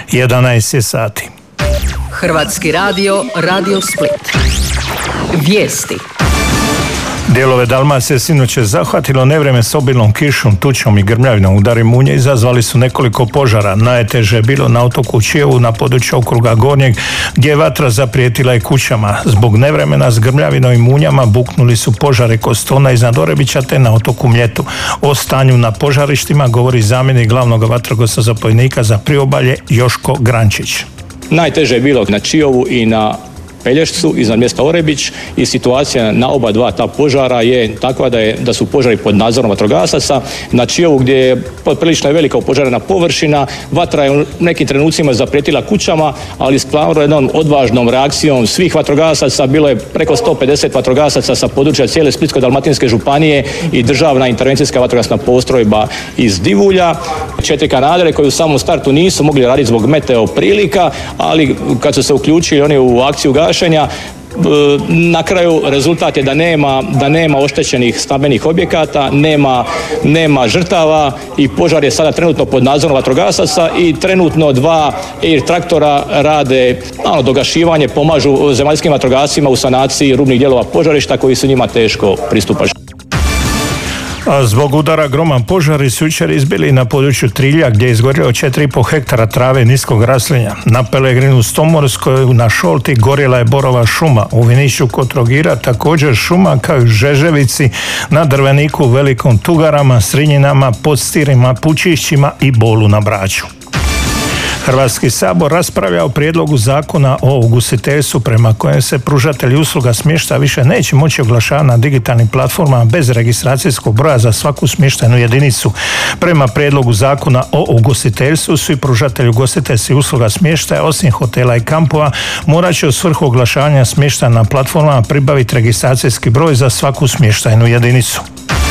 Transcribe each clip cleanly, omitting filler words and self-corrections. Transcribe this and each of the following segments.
11 je sati. Hrvatski radio, Radio Split. Vijesti. Dijelove Dalmacije sinoć je zahvatilo nevrijeme s obilnom kišom, tučom i grmljavinom. Udari munje izazvali su nekoliko požara. Najteže je bilo na otoku Čijevu na području okruga Gornjeg, gdje je vatra zaprijetila i kućama. Zbog nevremena s grmljavinom i munjama buknuli su požari kod Stona iznad Orebića te na otoku Mljetu. O stanju na požarištima govori zamjenik glavnog vatrogasnog zapovjednika za Priobalje Joško Grančić. Najteže je bilo na Čijovu i na Pelješcu iznad mjesta Orebić i situacija na oba dva ta požara je takva da su požari pod nadzorom vatrogasaca. Na Čijovu gdje je prilično velika opožarena površina, vatra je u nekim trenucima zaprijetila kućama, ali stvarno jednom odvažnom reakcijom svih vatrogasaca, bilo je preko 150 vatrogasaca sa područja cijele Splitsko-dalmatinske županije i državna intervencijska vatrogasna postrojba iz Divulja. 4 kanadere koji u samom startu nisu mogli raditi zbog meteo prilika, ali kad su se uključili oni u akciju gašenja, na kraju rezultat je da nema oštećenih stambenih objekata, nema žrtava i požar je sada trenutno pod nadzorom vatrogasaca i trenutno 2 air traktora rade dogašivanje, pomažu zemaljskim vatrogascima u sanaciji rubnih dijelova požarišta koji su njima teško pristupačni. A zbog udara groman požari su jučer izbili na području Trilja gdje je izgorilo 4,5 hektara trave niskog raslinja. Na Pelegrinu Stomorskoj na Šolti gorjela je borova šuma. U Viniću kod Trogira također šuma kao i u Žeževici, na Drveniku, Velikom Tugarama, Srinjinama, Podstirima, Pučišćima i Bolu na Braču. Hrvatski sabor raspravlja o prijedlogu zakona o ugostiteljstvu prema kojem se pružatelji usluga smještaja više neće moći oglašavati na digitalnim platformama bez registracijskog broja za svaku smještajnu jedinicu. Prema prijedlogu zakona o ugostiteljstvu svi pružatelji ugostiteljskih usluga smještaja osim hotela i kampova morat će u svrhu oglašavanja smještaja na platformama pribaviti registracijski broj za svaku smještajnu jedinicu.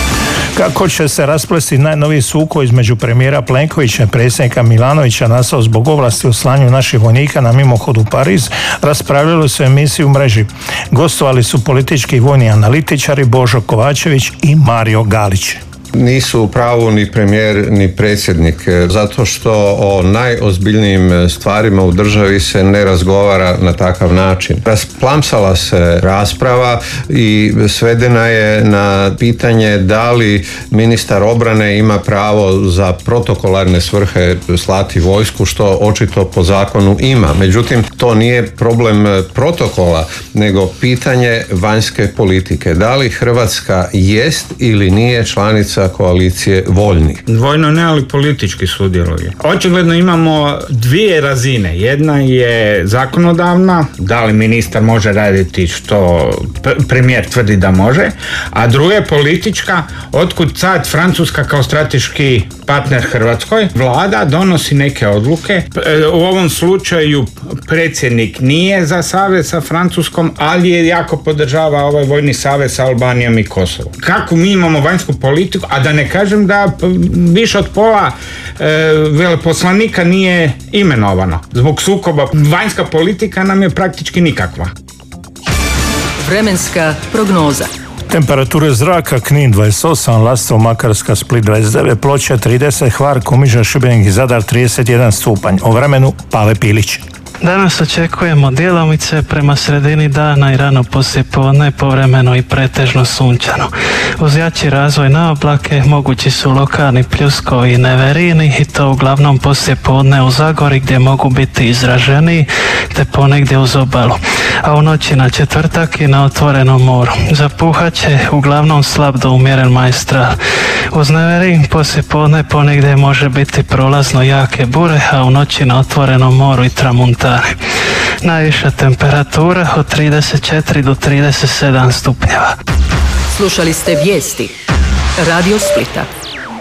Kako će se rasplesti najnoviji sukob između premijera Plenkovića i predsjednika Milanovića nastao zbog ovlasti o slanju naših vojnika na mimohod u Pariz, raspravljalo se u emisiji U mreži. Gostovali su politički i vojni analitičari Božo Kovačević i Mario Galić. Nisu u pravu ni premijer ni predsjednik, zato što o najozbiljnijim stvarima u državi se ne razgovara na takav način. Rasplamsala se rasprava i svedena je na pitanje da li ministar obrane ima pravo za protokolarne svrhe slati vojsku, što očito po zakonu ima. Međutim, to nije problem protokola, nego pitanje vanjske politike. Da li Hrvatska jest ili nije članica koalicije voljnih? Vojno ne, ali politički sudjeluje. Očigledno imamo dvije razine. Jedna je zakonodavna, da li ministar može raditi što premijer tvrdi da može, a druga je politička, otkud sad Francuska kao strateški partner Hrvatskoj. Vlada donosi neke odluke. U ovom slučaju predsjednik nije za savez sa Francuskom, ali je jako podržava ovaj vojni savez sa Albanijom i Kosovom. Kako mi imamo vanjsku politiku, a da ne kažem da više od pola veleposlanika nije imenovano. Zbog sukoba vanjska politika nam je praktički nikakva. Vremenska prognoza. Temperature zraka: Knin 28, Lastovo, Makarska, Split 29, Ploče 30, Hvar, Komiža, Šibenik i Zadar 31 stupanj. O vremenu Pave Pilić. Danas očekujemo djelomice prema sredini dana i rano poslijepodne, povremeno i pretežno sunčano. Uz jači razvoj na oblake mogući su lokalni pljuskovi i neverini i to uglavnom poslijepodne u Zagori gdje mogu biti izraženiji te ponegdje uz obalu. A u noći na četvrtak i na otvorenom moru. Zapuhat će uglavnom slab do umjeren majstral. Uz neverin poslijepodne ponegdje može biti prolazno jake bure, a u noći na otvorenom moru i tramuntane. Najviša temperatura od 34 do 37 stupnjeva. Slušali ste vijesti Radio Splita.